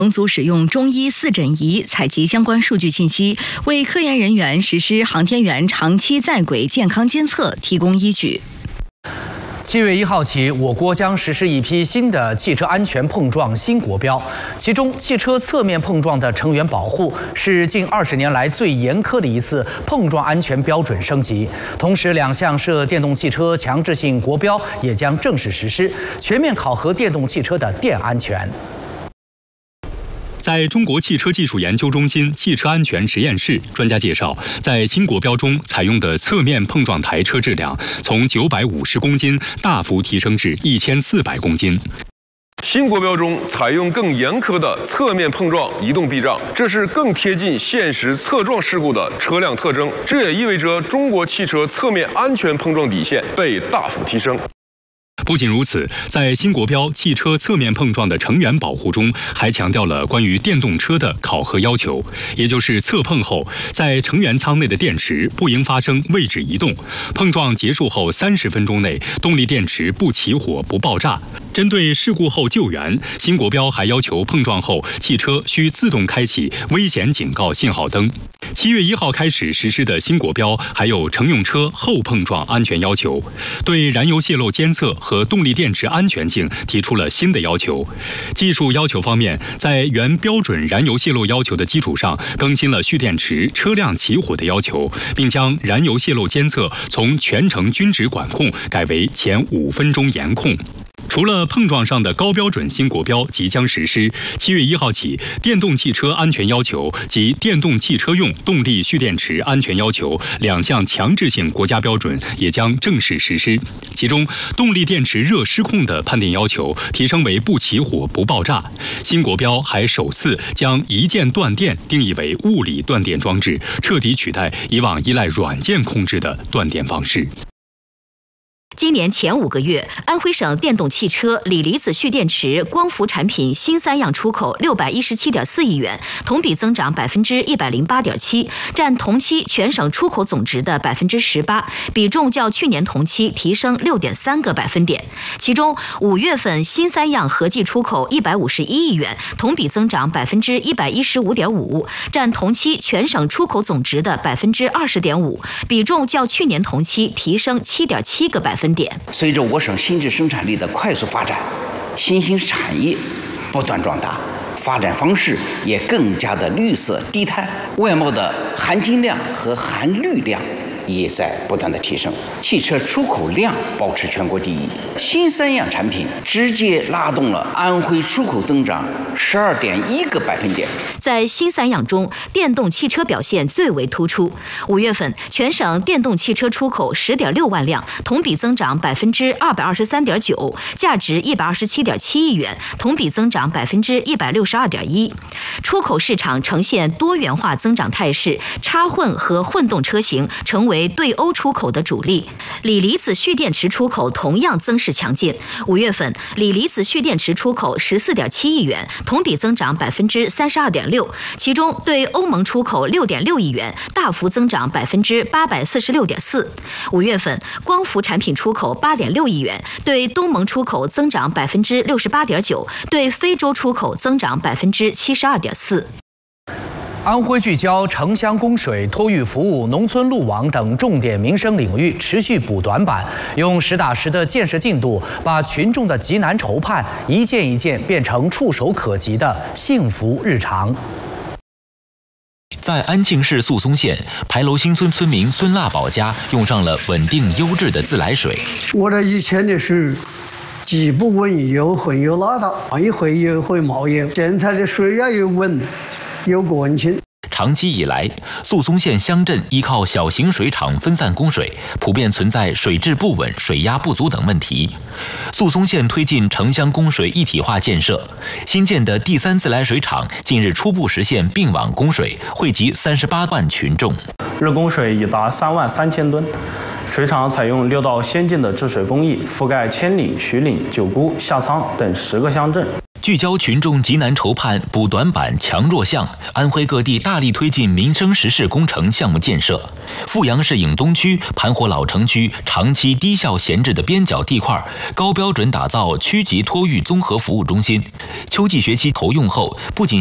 组使用中医4诊仪采集相关数据信息，为科研人员实施航天员长期在轨健康监测提供依据。 7月1号起，我国将实施一批新的汽车安全碰撞新国标，其中汽车侧面碰撞的成员保护是近20年来最严苛的一次碰撞安全标准升级。同时，2项涉电动汽车强制性国标也将正式实施，全面考核电动汽车的电安全。 在中国汽车技术研究中心汽车安全实验室，专家介绍，在新国标中采用的侧面碰撞台车质量从950公斤大幅提升至1400公斤。 新国标中采用更严苛的侧面碰撞移动避障，这是更贴近现实侧撞事故的车辆特征。这也意味着中国汽车侧面安全碰撞底线被大幅提升。 不仅如此，在新国标汽车侧面碰撞的成员保护中，还强调了关于电动车的考核要求，也就是侧碰后，在成员舱内的电池不应发生位置移动，碰撞结束后30分钟内，动力电池不起火不爆炸。针对事故后救援，新国标还要求碰撞后汽车需自动开启危险警告信号灯。7月1号开始实施的新国标还有乘用车后碰撞安全要求，对燃油泄漏监测和动力电池安全性提出了新的要求。技术要求方面，在原标准燃油泄漏要求的基础上，更新了蓄电池、车辆起火的要求，并将燃油泄漏监测从全程均值管控改为前5分钟严控。除了碰撞上的高标准新国标即将实施，7月1号起，电动汽车安全要求及电动汽车用动力蓄电池安全要求2项强制性国家标准也将正式实施。其中，动力电池热失控的判定要求提升为不起火不爆炸。新国标还首次将一键断电定义为物理断电装置，彻底取代以往依赖软件控制的断电方式。 今年前5个月，安徽省电动汽车、锂离子蓄电池、光伏产品新3样出口617.4亿元，同比增长108.7%，占同期全省出口总值的18%，比重较去年同期提升6.3个百分点。其中5月份新3样合计出口151亿元，同比增长115.5%，占同期全省出口总值的20.5%，比重较去年同期提升7.7个百分点。 随着我省新质生产力的快速发展，新兴产业不断壮大，发展方式也更加的绿色低碳，外贸的含金量和含氯量也在不断的提升，汽车出口量保持全国第一。新3样产品直接拉动了安徽出口增长12.1个百分点。 在新3样中，电动汽车表现最为突出。5月份，全省电动汽车出口10.6万辆，同比增长223.9%，价值127.7亿元，同比增长162.1%。出口市场呈现多元化增长态势，插混和混动车型成为对欧出口的主力。锂离子蓄电池出口同样增势强劲。5月份，锂离子蓄电池出口14.7亿元，同比增长32.6%，其中对欧盟出口6.6亿元，大幅增长846.4%。5月份，光伏产品出口8.6亿元，对东盟出口增长68.9%，对非洲出口增长72.4%。 安徽聚焦城乡供水、托育服务、农村路网等重点民生领域，持续补短板，用实打实的建设进度，把群众的急难愁盼一件一件变成触手可及的幸福日常。 在安庆市宿松县牌楼新村村民孙腊宝家用上了稳定优质的自来水。 我这以前的水既不稳又浑又邋遢，一会又会冒烟，现在的水呀又稳又干净。 长期以来，宿松县乡镇依靠小型水厂分散供水，普遍存在水质不稳、水压不足等问题。宿松县推进城乡供水一体化建设，新建的第3自来水厂近日初步实现并网供水，惠及38万群众。 日供水已达3万3000吨。水厂采用6道先进的治水工艺，覆盖千里、徐岭、九姑、下仓等10个乡镇。 聚焦群众急难愁盼，补短板强弱项。安徽各地大力推进民生实事工程项目建设。阜阳市颍东区盘活老城区长期低效闲置的边角地块，高标准打造区级托育综合服务中心。秋季学期投用后，不仅